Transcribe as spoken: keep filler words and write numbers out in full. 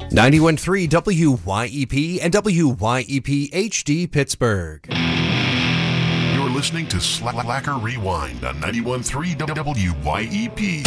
ninety-one point three W Y E P and W Y E P H D Pittsburgh. You're listening to Slacker Rewind on ninety-one point three W Y E P.